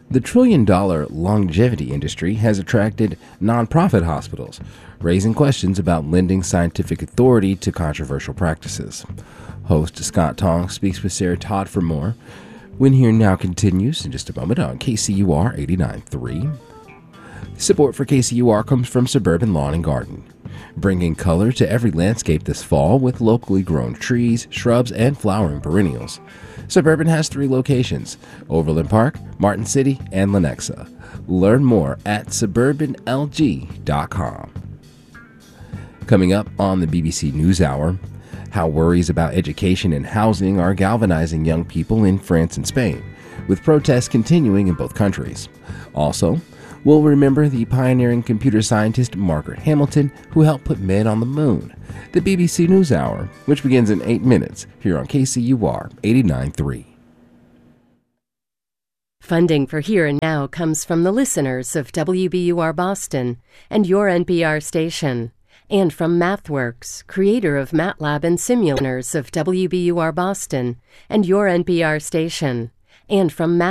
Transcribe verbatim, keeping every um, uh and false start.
The trillion dollar longevity industry has attracted nonprofit hospitals, raising questions about lending scientific authority to controversial practices. Host Scott Tong speaks with Sarah Todd for more. Win Here Now continues in just a moment on K C U R eighty-nine point three. Support for K C U R comes from Suburban Lawn and Garden, bringing color to every landscape this fall with locally grown trees, shrubs, and flowering perennials. Suburban has three locations: Overland Park, Martin City, and Lenexa. Learn more at suburban l g dot com. Coming up on the B B C NewsHour, how worries about education and housing are galvanizing young people in France and Spain, with protests continuing in both countries. Also, we'll remember the pioneering computer scientist Margaret Hamilton, who helped put men on the moon. The B B C NewsHour, which begins in eight minutes, here on K C U R eighty-nine point three. Funding for Here and Now comes from the listeners of W B U R Boston and your N P R station, and from MathWorks, creator of MATLAB and simulators of W B U R Boston and your N P R station, and from Math